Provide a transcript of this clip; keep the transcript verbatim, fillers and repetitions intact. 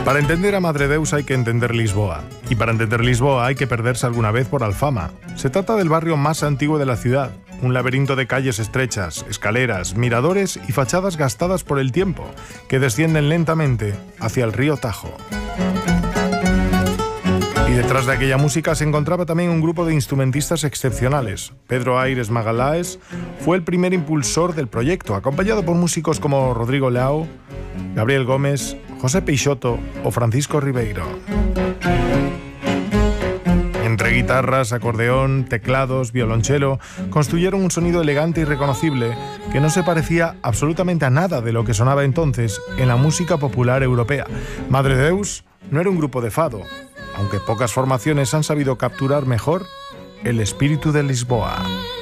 Para entender a Madredeus hay que entender Lisboa, y para entender Lisboa hay que perderse alguna vez por Alfama. Se trata del barrio más antiguo de la ciudad, un laberinto de calles estrechas, escaleras, miradores y fachadas gastadas por el tiempo, que descienden lentamente hacia el río Tajo. Y detrás de aquella música se encontraba también un grupo de instrumentistas excepcionales. Pedro Aires Magalhães fue el primer impulsor del proyecto, acompañado por músicos como Rodrigo Leao, Gabriel Gómez, José Peixoto o Francisco Ribeiro. Entre guitarras, acordeón, teclados, violonchelo, construyeron un sonido elegante y reconocible que no se parecía absolutamente a nada de lo que sonaba entonces en la música popular europea. Madredeus no era un grupo de fado, aunque pocas formaciones han sabido capturar mejor el espíritu de Lisboa.